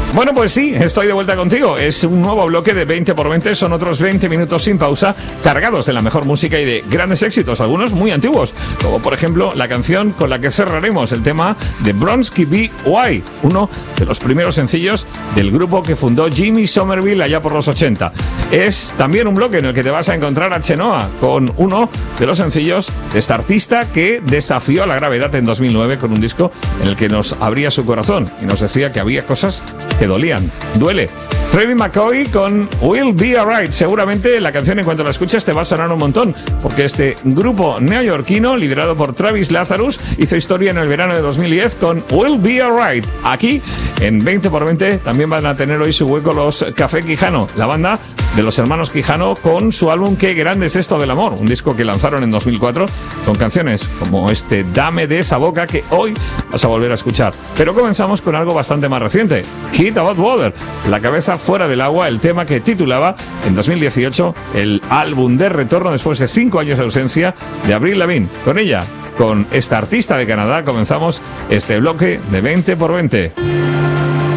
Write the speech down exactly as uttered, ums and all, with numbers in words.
Bueno, pues sí, estoy de vuelta contigo. Es un nuevo bloque de veinte por veinte. Son otros veinte minutos sin pausa, cargados de la mejor música y de grandes éxitos, algunos muy antiguos, como por ejemplo la canción con la que cerraremos, el tema de Bronski B Y, uno de los primeros sencillos del grupo que fundó Jimmy Somerville allá por los ochenta. Es también un bloque en el que te vas a encontrar a Chenoa con uno de los sencillos de esta artista que desafió a la gravedad en dos mil nueve con un disco en el que nos abría su corazón y nos decía que había cosas que dolían. Duele. Freddie McCoy con We'll Be Alright. Seguramente la canción, en cuanto la escuches, te va a sonar un montón, porque este grupo neoyorquino, liderado por Travis Lazarus, hizo historia en el verano de dos mil diez con We'll Be Alright. Aquí, en veinte por veinte, también van a tener hoy su hueco los Café Quijano, la banda de los hermanos Quijano, con su álbum Qué grande es esto del amor, un disco que lanzaron en dos mil cuatro con canciones como este Dame de esa boca, que hoy vas a volver a escuchar. Pero comenzamos con algo bastante más reciente, Hit About Water, la cabeza fuera del agua, el tema que titulaba en dos mil dieciocho el álbum de retorno después de cinco años de ausencia de Avril Lavigne. Con ella, con esta artista de Canadá, comenzamos este bloque de veinte por veinte.